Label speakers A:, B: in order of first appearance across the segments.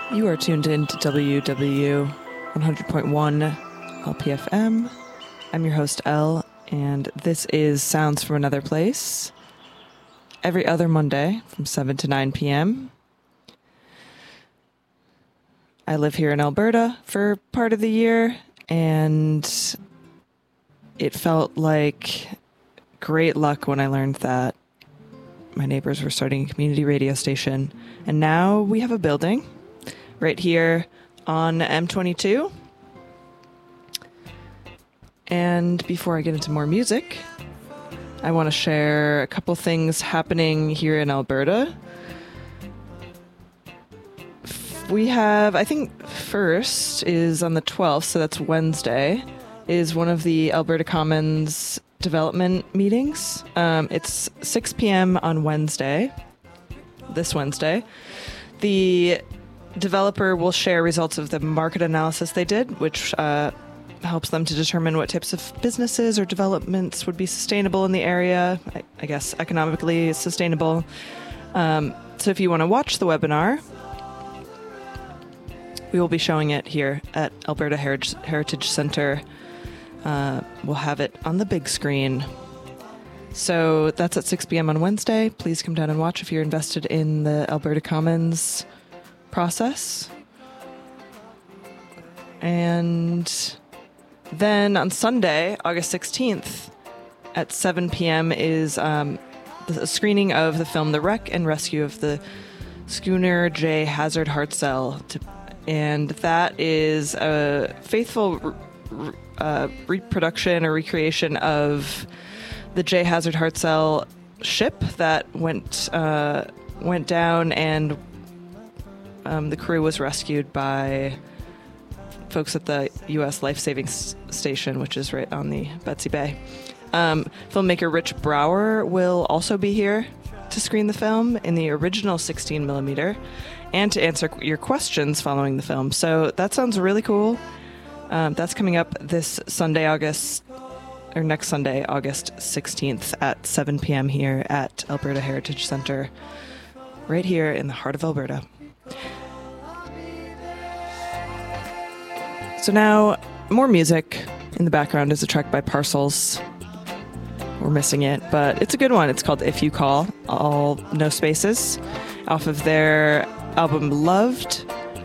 A: You are tuned in to WW 100.1 LPFM. I'm your host, Elle, and this is Sounds from Another Place. Every other Monday from 7 to 9 p.m. I live here in Alberta for part of the year, and it felt like great luck when I learned that my neighbors were starting a community radio station, and now we have a building right here on M22. And before I get into more music, I want to share a couple things happening here in Alberta. We have, I think first is on the 12th, so that's Wednesday, is one of the Alberta Commons development meetings. It's 6 p.m. on Wednesday, this Wednesday. The developer will share results of the market analysis they did, which helps them to determine what types of businesses or developments would be sustainable in the area, I guess economically sustainable. So if you want to watch the webinar, we will be showing it here at Alberta Heritage Centre. We'll have it on the big screen. So that's at 6 p.m. on Wednesday. Please come down and watch if you're invested in the Alberta Commons process. And then on Sunday, August 16th at 7 p.m. is the screening of the film The Wreck and Rescue of the Schooner J. Hazard Hartzell. And that is a faithful reproduction or recreation of the J. Hazard Hartzell ship that went down, and the crew was rescued by folks at the U.S. Life Saving Station, which is right on the Betsy Bay. Filmmaker Rich Brower will also be here to screen the film in the original 16 millimeter and to answer your questions following the film. So that sounds really cool. That's coming up this Sunday, next Sunday, August 16th at 7 p.m. here at Alberta Heritage Centre, right here in the heart of Alberta. So now, more music. In the background is a track by Parcels. We're missing it, but it's a good one. It's called If You Call, all no spaces, off of their album Loved.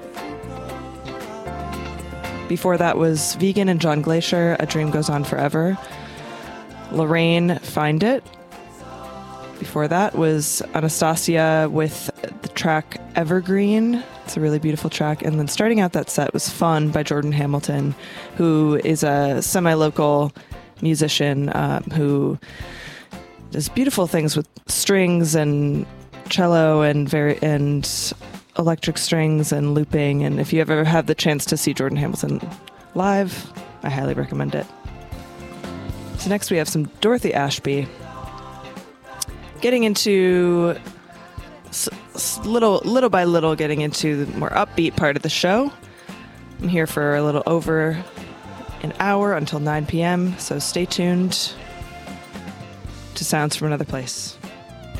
A: Before that was Vegan and John Glacier, A Dream Goes On Forever. Lorraine, Find It. Before that was Anastasia with the track Evergreen. It's a really beautiful track. And then starting out that set was Fun by Jordan Hamilton, who is a semi-local musician who does beautiful things with strings and cello and electric strings and looping. And if you ever have the chance to see Jordan Hamilton live, I highly recommend it. So next we have some Dorothy Ashby. Getting into little by little, getting into the more upbeat part of the show. I'm here for a little over an hour until 9 p.m. So stay tuned to Sounds from Another Place.